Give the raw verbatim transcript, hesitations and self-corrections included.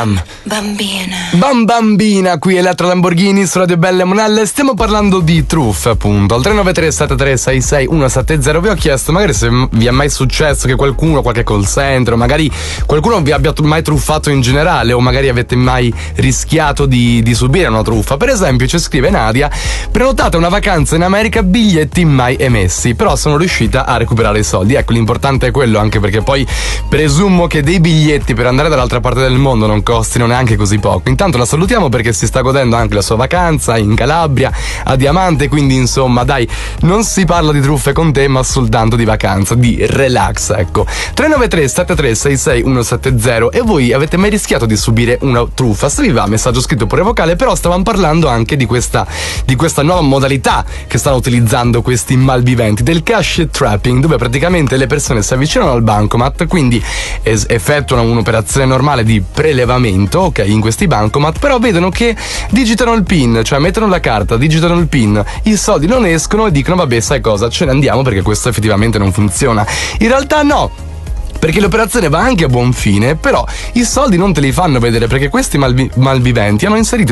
bam. Bambina. Bam bambina, qui Elettra Lamborghini su Radio Belle Monelle. Stiamo parlando di truffe, appunto. Al tre nove tre sette tre sei sei uno sette zero vi ho chiesto magari se vi è mai successo che qualcuno, qualche call center, o magari qualcuno vi abbia mai truffato in generale, o magari avete mai rischiato di, di subire una truffa. Per esempio ci scrive Nadia: prenotata una vacanza in America, biglietti mai emessi, però sono riuscita a recuperare i soldi. Ecco, l'importante è quello, anche perché poi presumo che dei biglietti per andare dall'altra parte del mondo non costino neanche così poco. Intanto la salutiamo perché si sta godendo anche la sua vacanza in Calabria, a Diamante, quindi insomma dai, non si parla di truffe con te ma soltanto di vacanza, di relax, ecco. tre nove tre sette tre sei sei uno sette zero. E voi avete mai rischiato di subire una truffa? Se vi va, messaggio scritto oppure vocale. Però stavamo parlando anche di questa di questa nuova modalità che stanno utilizzando questi malviventi, del cash trapping, dove praticamente le persone si avvicinano al bancomat, quindi es- effettuano un'operazione normale di prelevamento, ok, in questi bancomat, però vedono che digitano il PIN, cioè mettono la carta, digitano il PIN, i soldi non escono e dicono vabbè, sai cosa, ce ne andiamo perché questo effettivamente non funziona. In realtà no, perché l'operazione va anche a buon fine, però i soldi non te li fanno vedere perché questi malvi- malviventi hanno inserito